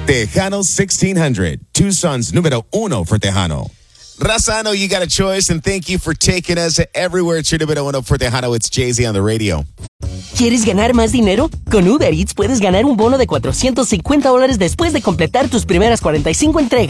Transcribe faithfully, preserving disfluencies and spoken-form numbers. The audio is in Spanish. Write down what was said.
Tejano sixteen hundred, Tucson's número uno for Tejano. Raza, I know you got a choice, and thank you for taking us everywhere. It's your número uno for Tejano. It's Jay-Z on the radio. ¿Quieres ganar más dinero? Con Uber Eats puedes ganar un bono de cuatrocientos cincuenta dólares después de completar tus primeras cuarenta y cinco entregas.